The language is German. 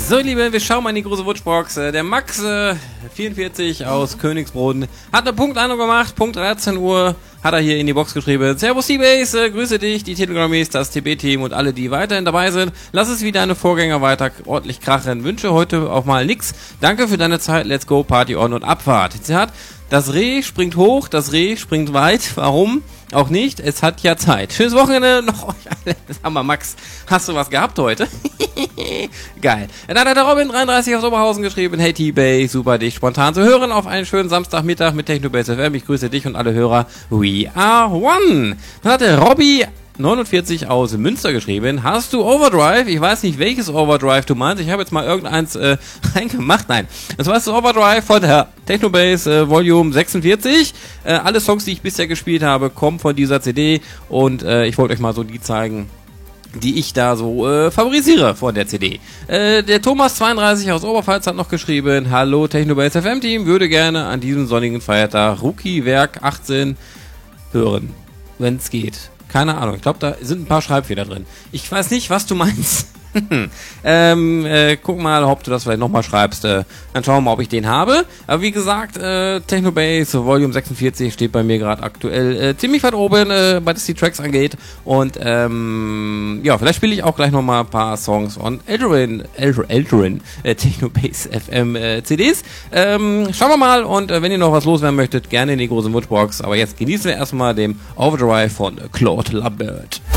So, Liebe, wir schauen mal in die große Wunschbox. Der Max, 44 aus Königsbroden, hat eine Punktlandung gemacht. Punkt 13 Uhr hat er hier in die Box geschrieben. Servus, T-Base, grüße dich, die Telegram-Mails, das TB-Team und alle, die weiterhin dabei sind. Lass es wie deine Vorgänger weiter ordentlich krachen. Wünsche heute auch mal nix. Danke für deine Zeit. Let's go, Party on und Abfahrt. Zitat: Das Reh springt hoch, das Reh springt weit. Warum? Auch nicht, es hat ja Zeit. Schönes Wochenende noch euch alle. Sag mal, Max, hast du was gehabt heute? Geil. Dann hat der Robin 33 aus Oberhausen geschrieben: Hey T-Bay, super dich spontan zu hören auf einen schönen Samstagmittag mit Technobase FM. Ich grüße dich und alle Hörer. We are one. Dann hat der Robby 49 aus Münster geschrieben: Hast du Overdrive? Ich weiß nicht, welches Overdrive du meinst. Ich habe jetzt mal irgendeins reingemacht. Nein, das war das Overdrive von der Technobase Volume 46. Alle Songs, die ich bisher gespielt habe, kommen von dieser CD. Und ich wollte euch mal so die zeigen, die ich da so favorisiere von der CD. Der Thomas 32 aus Oberpfalz hat noch geschrieben: Hallo Technobase FM Team, würde gerne an diesem sonnigen Feiertag Rookie Werk 18 hören, wenn es geht. Keine Ahnung, ich glaube, da sind ein paar Schreibfehler drin. Ich weiß nicht, was du meinst. Guck mal, ob du das vielleicht nochmal schreibst. Dann schauen wir mal, ob ich den habe. Aber wie gesagt, Technobase Volume 46 steht bei mir gerade aktuell ziemlich weit oben, was die Tracks angeht. Und ja, vielleicht spiele ich auch gleich nochmal ein paar Songs von älteren Technobase FM CDs. Schauen wir mal, und wenn ihr noch was loswerden möchtet, gerne in die große Wunschbox. Aber jetzt genießen wir erstmal den Overdrive von Claude Lambert.